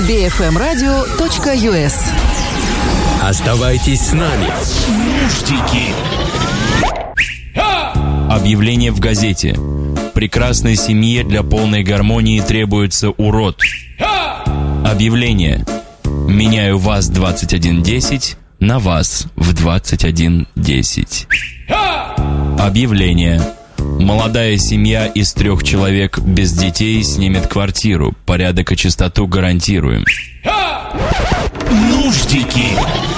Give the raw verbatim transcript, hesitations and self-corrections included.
би эф эм радио точка ю эс. Оставайтесь с нами. Нуждики. Объявление в газете. Прекрасной семье для полной гармонии требуется урод. Объявление. Меняю ВАЗ двадцать один десять на ВАЗ в двадцать один десять. Объявление. Молодая семья из трех человек без детей снимет квартиру. Порядок и чистоту гарантируем. Нуждики.